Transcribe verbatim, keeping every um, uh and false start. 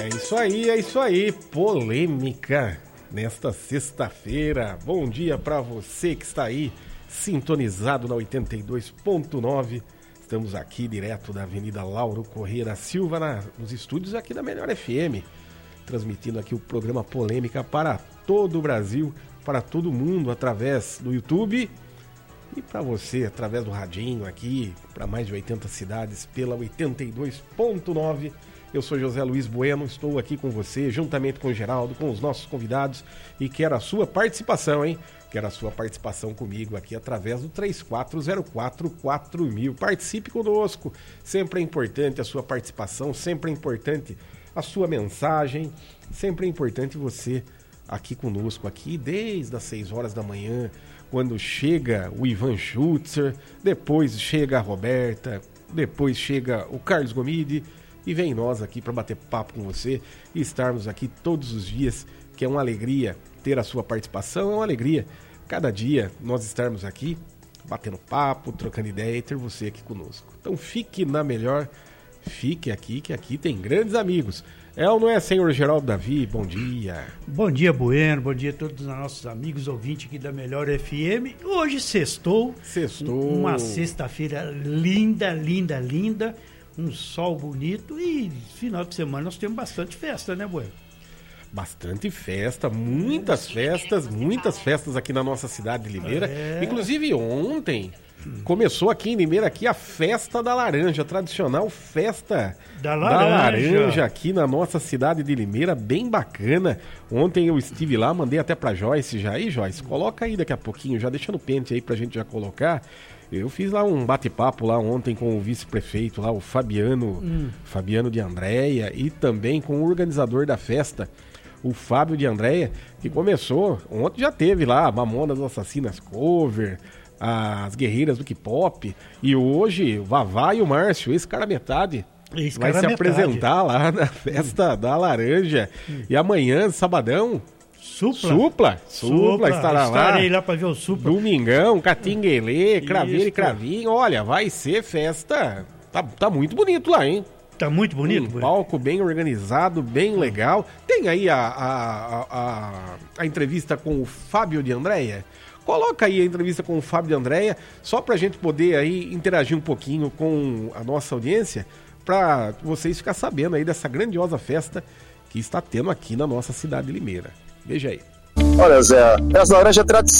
É isso aí, é isso aí. Polêmica nesta sexta-feira. Bom dia para você que está aí sintonizado na oitenta e dois ponto nove. Estamos aqui direto da Avenida Lauro Corrêa da Silva, na, nos estúdios aqui da Melhor F M, transmitindo aqui o programa Polêmica para todo o Brasil, para todo mundo, através do YouTube e para você, através do radinho aqui, para mais de oitenta cidades, pela oitenta e dois ponto nove. Eu sou José Luiz Bueno, estou aqui com você, juntamente com o Geraldo, com os nossos convidados, e quero a sua participação, hein? Quero a sua participação comigo aqui através do três quatro zero quatro quatro mil. Participe conosco, sempre é importante a sua participação, sempre é importante a sua mensagem, sempre é importante você aqui conosco, aqui desde as seis horas da manhã, quando chega o Ivan Schutzer, depois chega a Roberta, depois chega o Carlos Gomide, e vem nós aqui para bater papo com você e estarmos aqui todos os dias, que é uma alegria ter a sua participação, é uma alegria cada dia nós estarmos aqui batendo papo, trocando ideia e ter você aqui conosco. Então fique na melhor, fique aqui, que aqui tem grandes amigos. É ou não é, senhor Geraldo Davi? Bom dia. Bom dia, Bueno. Bom dia a todos os nossos amigos ouvintes aqui da Melhor F M. Hoje sextou. Sextou. Uma sexta-feira linda, linda, linda. Um sol bonito e final de semana nós temos bastante festa, né, Bueno? Bastante festa, muitas festas, muitas festas aqui na nossa cidade de Limeira. É. Inclusive ontem começou aqui em Limeira aqui a Festa da Laranja, a tradicional Festa da Laranja. da Laranja aqui na nossa cidade de Limeira, bem bacana. Ontem eu estive lá, mandei até pra Joyce já. Aí, Joyce, coloca aí daqui a pouquinho, já deixa no pente aí pra gente já colocar. Eu fiz lá um bate-papo lá ontem com o vice-prefeito lá, o Fabiano, hum. Fabiano de Andréia, e também com o organizador da festa, o Fábio de Andréia, que começou, ontem já teve lá a Mamonas Assassinas Cover, as Guerreiras do K-Pop, e hoje o Vavá e o Márcio, esse cara metade, esse vai cara se metade. apresentar lá na Festa hum. da Laranja. Hum. E amanhã, sabadão, Supla. Supla, Supla, Supla estará lá. Estarei lá para ver o Supla. Domingão, Catinguelê, Craveiro e Cravinho. Olha, vai ser festa. Tá, tá muito bonito lá, hein? Tá muito bonito. Um palco bem organizado, bem legal. Tem aí a, a, a, a entrevista com o Fábio de Andréia. Coloca aí a entrevista com o Fábio de Andréia, só pra gente poder aí interagir um pouquinho com a nossa audiência, pra vocês ficarem sabendo aí dessa grandiosa festa que está tendo aqui na nossa cidade de Limeira. Veja aí. Olha, Zé, essa laranja é tradição.